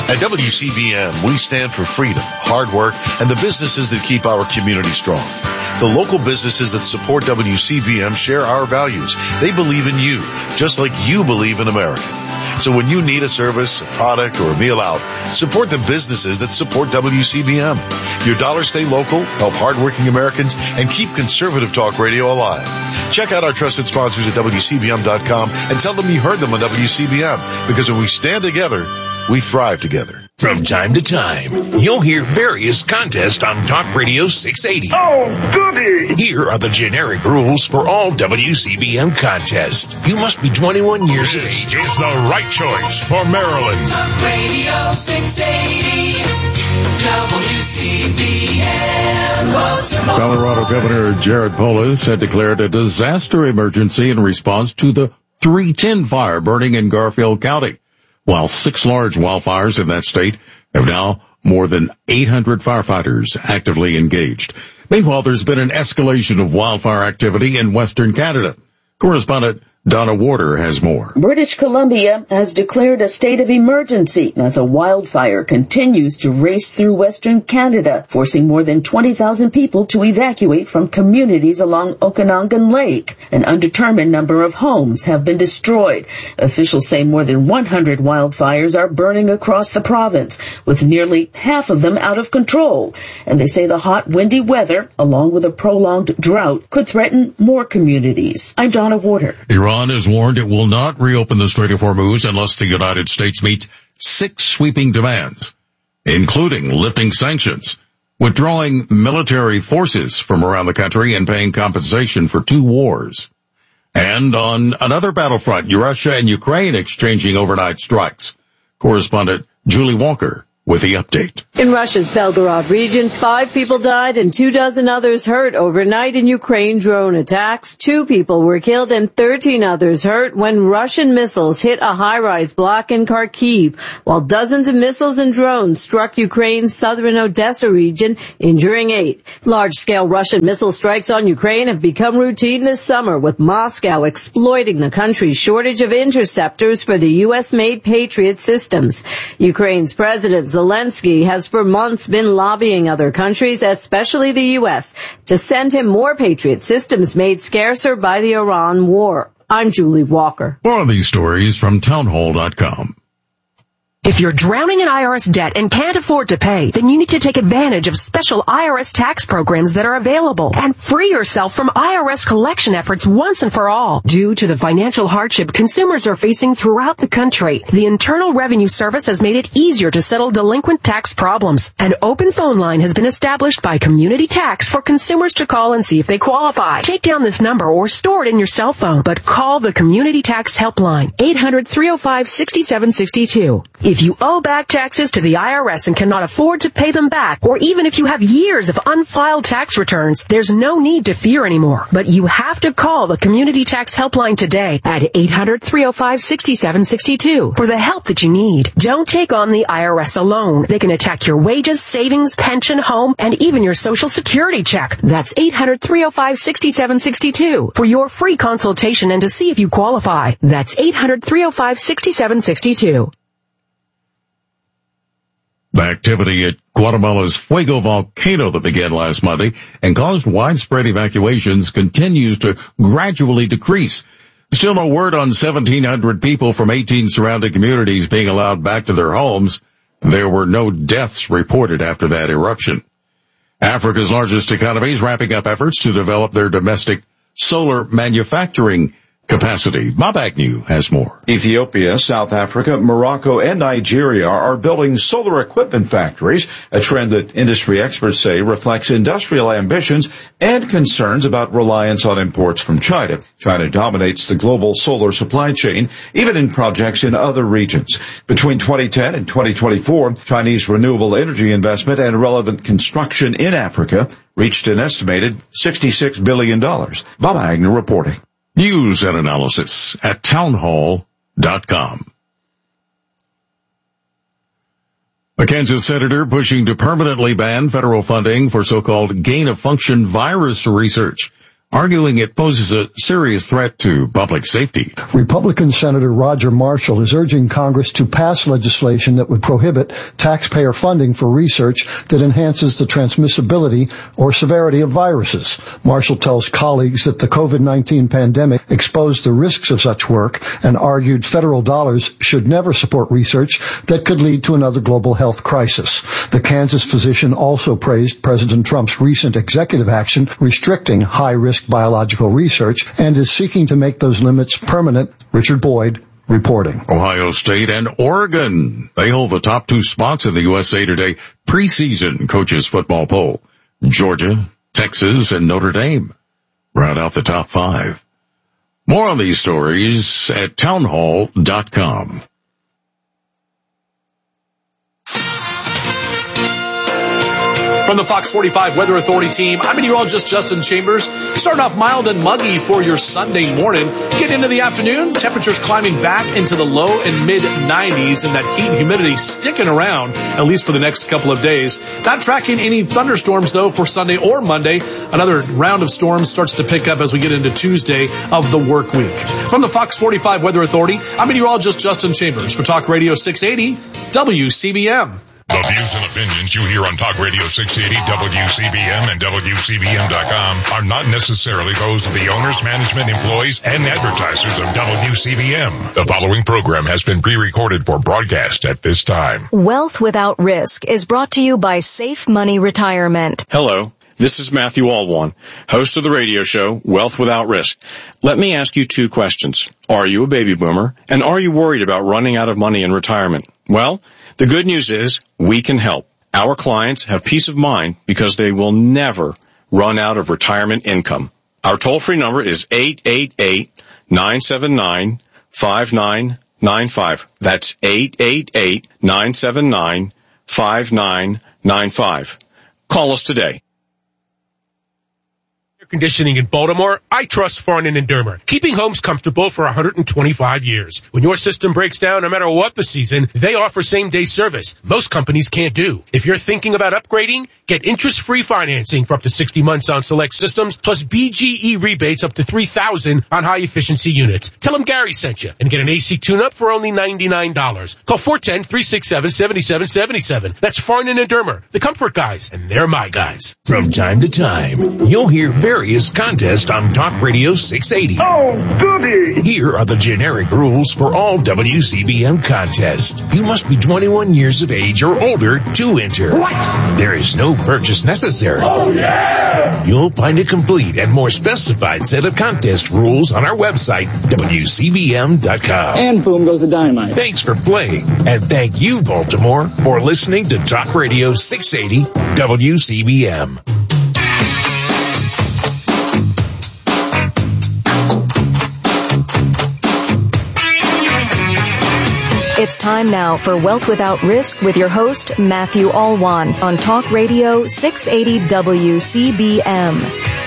At WCBM, we stand for freedom, hard work, and the businesses that keep our community strong. The local businesses that support WCBM share our values. They believe in you, just like you believe in America. So when you need a service, a product, or a meal out, support the businesses that support WCBM. Your dollars stay local, help hardworking Americans, and keep conservative talk radio alive. Check out our trusted sponsors at WCBM.com and tell them you heard them on WCBM, because when we stand together, we thrive together. From time to time, you'll hear various contests on Talk Radio 680. Oh, goody! Here are the generic rules for all WCBM contests. You must be 21 years of age. This is the right choice for Maryland. Talk Radio 680, WCBM Baltimore. Colorado Governor Jared Polis had declared a disaster emergency in response to the 310 fire burning in Garfield County, while 6 large wildfires in that state have now more than 800 firefighters actively engaged. Meanwhile, there's been an escalation of wildfire activity in Western Canada. Correspondent Donna Warder has more. British Columbia has declared a state of emergency as a wildfire continues to race through Western Canada, forcing more than 20,000 people to evacuate from communities along Okanagan Lake. An undetermined number of homes have been destroyed. Officials say more than 100 wildfires are burning across the province, with nearly half of them out of control. And they say the hot, windy weather, along with a prolonged drought, could threaten more communities. I'm Donna Warder. Iran has warned it will not reopen the Strait of Hormuz unless the United States meets 6 sweeping demands, including lifting sanctions, withdrawing military forces from around the country, and paying compensation for 2 wars. And on another battlefront, Russia and Ukraine exchanging overnight strikes. Correspondent Julie Walker with the update. In Russia's Belgorod region, 5 people died and 24 others hurt overnight in Ukraine drone attacks. 2 people were killed and 13 others hurt when Russian missiles hit a high-rise block in Kharkiv, while dozens of missiles and drones struck Ukraine's southern Odessa region, injuring 8. Large-scale Russian missile strikes on Ukraine have become routine this summer, with Moscow exploiting the country's shortage of interceptors for the U.S.-made Patriot systems. Ukraine's President Zelensky has for months been lobbying other countries, especially the U.S., to send him more Patriot systems made scarcer by the Iran war. I'm Julie Walker. More of these stories from townhall.com. If you're drowning in IRS debt and can't afford to pay, then you need to take advantage of special IRS tax programs that are available and free yourself from IRS collection efforts once and for all. Due to the financial hardship consumers are facing throughout the country, the Internal Revenue Service has made it easier to settle delinquent tax problems. An open phone line has been established by Community Tax for consumers to call and see if they qualify. Take down this number or store it in your cell phone, but call the Community Tax Helpline, 800-305-6762. If you owe back taxes to the IRS and cannot afford to pay them back, or even if you have years of unfiled tax returns, there's no need to fear anymore. But you have to call the Community Tax Helpline today at 800-305-6762 for the help that you need. Don't take on the IRS alone. They can attack your wages, savings, pension, home, and even your Social Security check. That's 800-305-6762 for your free consultation and to see if you qualify. That's 800-305-6762. The activity at Guatemala's Fuego volcano that began last Monday and caused widespread evacuations continues to gradually decrease. Still no word on 1,700 people from 18 surrounding communities being allowed back to their homes. There were no deaths reported after that eruption. Africa's largest economy is wrapping up efforts to develop their domestic solar manufacturing capacity. Bob Agnew has more. Ethiopia, South Africa, Morocco, and Nigeria are building solar equipment factories, a trend that industry experts say reflects industrial ambitions and concerns about reliance on imports from China. China dominates the global solar supply chain, even in projects in other regions. Between 2010 and 2024, Chinese renewable energy investment and relevant construction in Africa reached an estimated $66 billion. Bob Agnew reporting. News and analysis at townhall.com. A Kansas senator pushing to permanently ban federal funding for so-called gain-of-function virus research. arguing it poses a serious threat to public safety. Republican Senator Roger Marshall is urging Congress to pass legislation that would prohibit taxpayer funding for research that enhances the transmissibility or severity of viruses. Marshall tells colleagues that the COVID-19 pandemic exposed the risks of such work and argued federal dollars should never support research that could lead to another global health crisis. The Kansas physician also praised President Trump's recent executive action restricting high-risk biological research and is seeking to make those limits permanent. Richard Boyd reporting. Ohio State and Oregon, they hold the top two spots in the USA Today preseason coaches football poll. Georgia, Texas, and Notre Dame round out the top five. More on these stories at townhall.com. From the Fox 45 Weather Authority team, I'm meteorologist Justin Chambers. Starting off mild and muggy for your Sunday morning. Get into the afternoon, temperatures climbing back into the low and mid-90s, and that heat and humidity sticking around, at least for the next couple of days. Not tracking any thunderstorms, though, for Sunday or Monday. Another round of storms starts to pick up as we get into Tuesday of the work week. From the Fox 45 Weather Authority, I'm meteorologist Justin Chambers for Talk Radio 680 WCBM. The views and opinions you hear on Talk Radio 680, WCBM, and WCBM.com are not necessarily those of the owners, management, employees, and advertisers of WCBM. The following program has been pre-recorded for broadcast at this time. Wealth Without Risk is brought to you by Safe Money Retirement. Hello, this is Matthew Alwan, host of the radio show Wealth Without Risk. Let me ask you two questions. Are you a baby boomer? And are you worried about running out of money in retirement? Well, the good news is we can help. Our clients have peace of mind because they will never run out of retirement income. Our toll-free number is 888-979-5995. That's 888-979-5995. Call us today. Conditioning in Baltimore, I trust Farnan and Dermer, keeping homes comfortable for 125 years. When your system breaks down, no matter what the season, they offer same-day service. Most companies can't do. If you're thinking about upgrading, get interest-free financing for up to 60 months on select systems, plus BGE rebates up to $3,000 on high-efficiency units. Tell them Gary sent you and get an AC tune-up for only $99. Call 410-367-7777. That's Farnan and Dermer, the comfort guys, and they're my guys. From time to time, you'll hear various contests on Talk Radio 680. Oh, goody! Here are the generic rules for all WCBM contests. You must be 21 years of age or older to enter. What? There is no purchase necessary. Oh, yeah! You'll find a complete and more specified set of contest rules on our website, WCBM.com. And boom goes the dynamite. Thanks for playing, and thank you, Baltimore, for listening to Talk Radio 680 WCBM. It's time now for Wealth Without Risk with your host, Matthew Alwan, on Talk Radio 680 WCBM.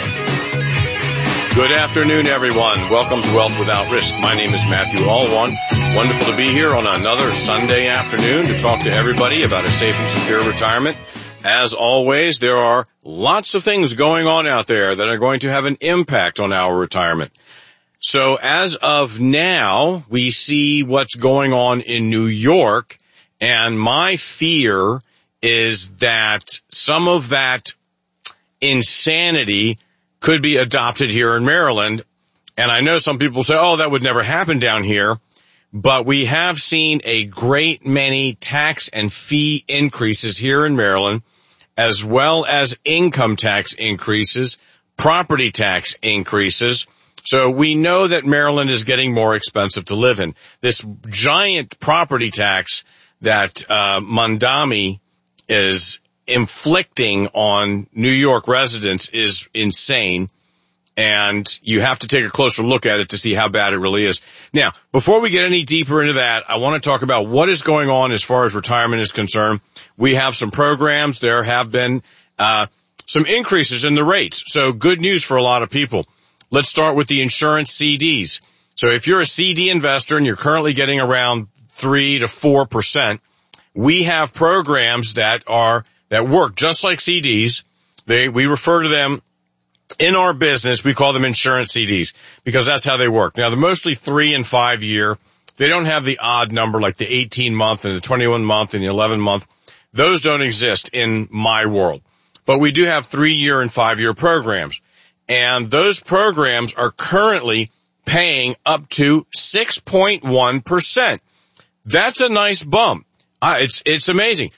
Good afternoon, everyone. Welcome to Wealth Without Risk. My name is Matthew Alwan. Wonderful to be here on another Sunday afternoon to talk to everybody about a safe and secure retirement. As always, there are lots of things going on out there that are going to have an impact on our retirement. So as of now, we see what's going on in New York, and my fear is that some of that insanity could be adopted here in Maryland. And I know some people say, oh, that would never happen down here. But we have seen a great many tax and fee increases here in Maryland, as well as income tax increases, property tax increases. So we know that Maryland is getting more expensive to live in. This giant property tax that Mondami is inflicting on New York residents is insane, and you have to take a closer look at it to see how bad it really is. Now, before we get any deeper into that, I want to talk about what is going on as far as retirement is concerned. We have some programs. There have been some increases in the rates, so good news for a lot of people. Let's start with the insurance CDs. So if you're a CD investor and you're currently getting around 3 to 4%, we have programs that work just like CDs. We refer to them in our business, we call them insurance CDs because that's how they work. Now, they're mostly 3 and 5 year. They don't have the odd number like the 18-month and the 21-month and the 11-month. Those don't exist in my world. But we do have 3-year and 5-year programs. And those programs are currently paying up to 6.1%. That's a nice bump. It's amazing.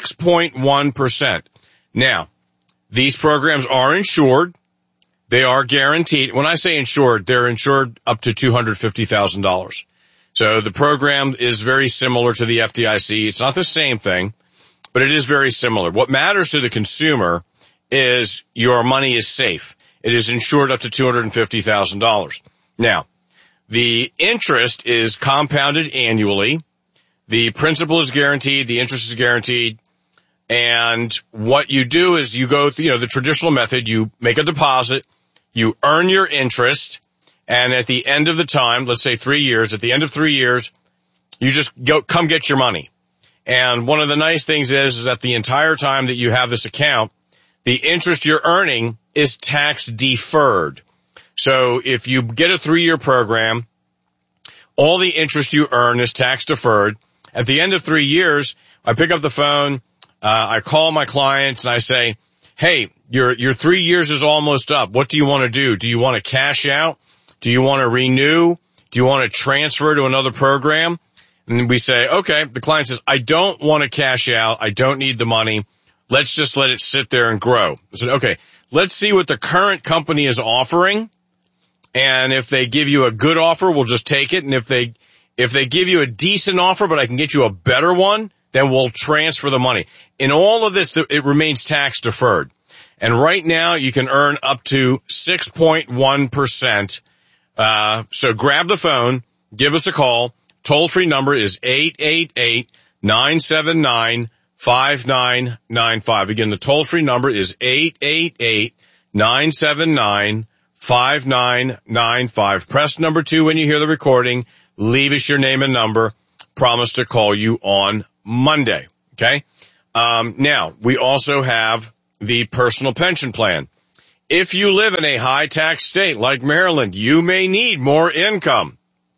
6.1%. Now, these programs are insured. They are guaranteed. When I say insured, they're insured up to $250,000. So the program is very similar to the FDIC. It's not the same thing, but it is very similar. What matters to the consumer is your money is safe. It is insured up to $250,000. Now, the interest is compounded annually. The principal is guaranteed. The interest is guaranteed. And what you do is you go through, the traditional method. You make a deposit. You earn your interest. And at the end of the time, let's say 3 years, at the end of 3 years, you just come get your money. And one of the nice things is that the entire time that you have this account, the interest you're earning is tax deferred. So if you get a 3-year program, all the interest you earn is tax deferred. At the end of 3 years, I pick up the phone, I call my clients and I say, hey, your 3 years is almost up. What do you want to do? Do you want to cash out? Do you want to renew? Do you want to transfer to another program? And we say, okay. The client says, I don't want to cash out. I don't need the money. Let's just let it sit there and grow. I said, okay, let's see what the current company is offering. And if they give you a good offer, we'll just take it. And if they give you a decent offer, but I can get you a better one, then we'll transfer the money. In all of this, it remains tax deferred. And right now you can earn up to 6.1%. So grab the phone, give us a call. Toll-free number is 888-979-5995. Again, the toll-free number is 888-979-5995. Press number 2 when you hear the recording. Leave us your name and number. Promise to call you on Monday. Okay? Now, we also have the personal pension plan. If you live in a high tax state like Maryland, you may need more income.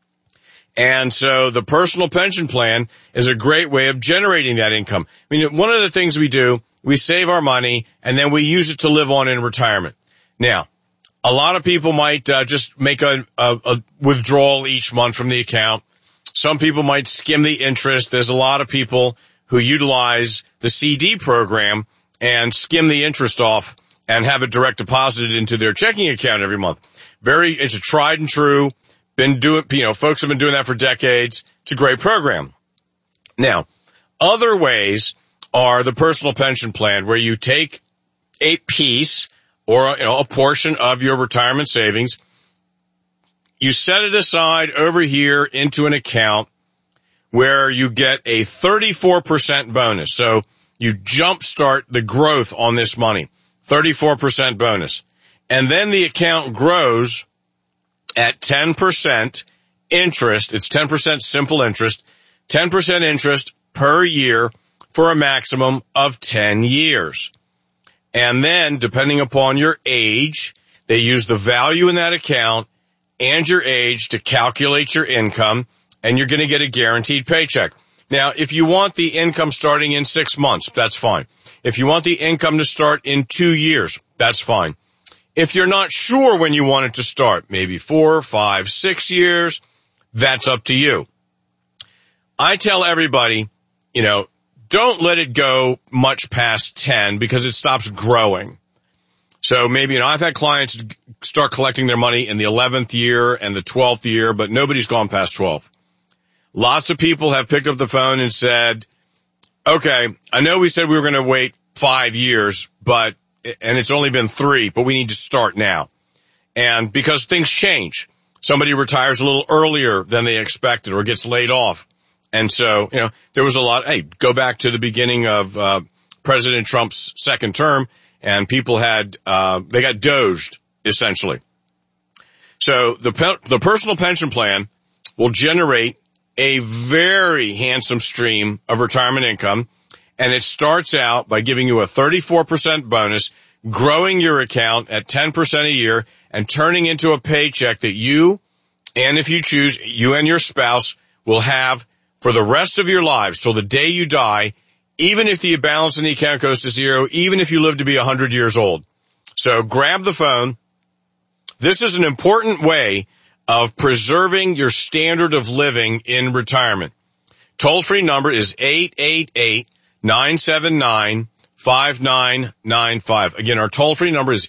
And so the personal pension plan is a great way of generating that income. I mean, one of the things we do, we save our money and then we use it to live on in retirement. Now, a lot of people might just make a withdrawal each month from the account. Some people might skim the interest. There's a lot of people who utilize the CD program and skim the interest off and have it direct deposited into their checking account every month. It's a tried and true. Folks have been doing that for decades. It's a great program. Now, other ways are the personal pension plan where you take a piece or a portion of your retirement savings. You set it aside over here into an account where you get a 34% bonus. So you jumpstart the growth on this money. 34% bonus. And then the account grows at 10% interest. It's 10% simple interest, 10% interest per year for a maximum of 10 years. And then, depending upon your age, they use the value in that account and your age to calculate your income, and you're going to get a guaranteed paycheck. Now, if you want the income starting in 6 months, that's fine. If you want the income to start in 2 years, that's fine. If you're not sure when you want it to start, maybe 4, 5, 6 years, that's up to you. I tell everybody, don't let it go much past 10 because it stops growing. So maybe, I've had clients start collecting their money in the 11th year and the 12th year, but nobody's gone past 12. Lots of people have picked up the phone and said, okay, I know we said we were going to wait 5 years, and it's only been 3, but we need to start now. And because things change, somebody retires a little earlier than they expected or gets laid off. And so, there was a lot, go back to the beginning of, President Trump's second term and people they got doged, essentially. So the personal pension plan will generate a very handsome stream of retirement income, and it starts out by giving you a 34% bonus growing your account at 10% a year and turning into a paycheck that you, and if you choose, you and your spouse will have for the rest of your lives till the day you die, even if the balance in the account goes to zero, even if you live to be 100 years old. So grab the phone. This is an important way of preserving your standard of living in retirement. Toll-free number is 888-979-5995. Again, our toll-free number is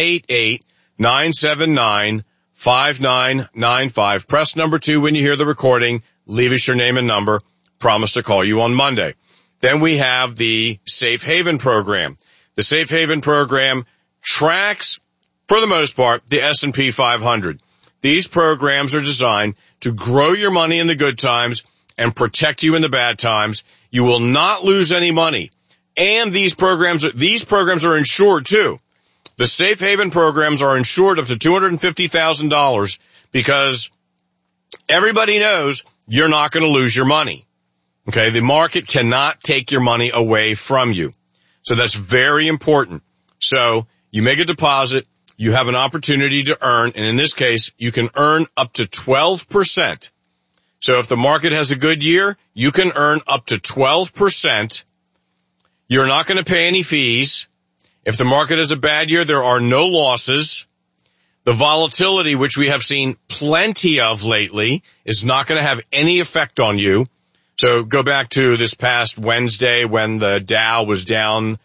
888-979-5995. Press number 2 when you hear the recording. Leave us your name and number. Promise to call you on Monday. Then we have the Safe Haven program. The Safe Haven program tracks, for the most part, the S&P 500. These programs are designed to grow your money in the good times and protect you in the bad times. You will not lose any money. And these programs are insured too. The Safe Haven programs are insured up to $250,000 because everybody knows you're not going to lose your money. Okay, the market cannot take your money away from you. So that's very important. So you make a deposit, you have an opportunity to earn, and in this case, you can earn up to 12%. So if the market has a good year, you can earn up to 12%. You're not going to pay any fees. If the market has a bad year, there are no losses. The volatility, which we have seen plenty of lately, is not going to have any effect on you. So go back to this past Wednesday when the Dow was down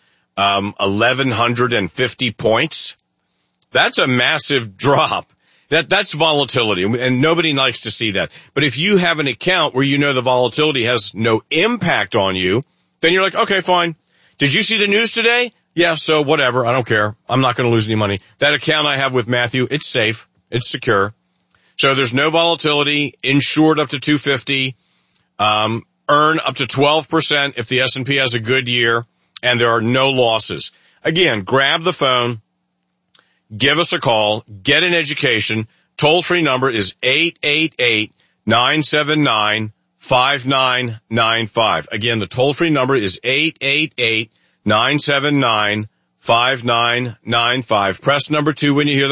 1,150 points. That's a massive drop. That's volatility, and nobody likes to see that. But if you have an account where you know the volatility has no impact on you, then you're like, okay, fine. Did you see the news today? Yeah, so whatever. I don't care. I'm not going to lose any money. That account I have with Matthew, it's safe. It's secure. So there's no volatility, insured up to $250, earn up to 12% if the S&P has a good year, and there are no losses. Again, grab the phone, give us a call, get an education. Toll-free number is 888-979-5995. Again, the toll-free number is 888-979-5995. Press number 2 when you hear the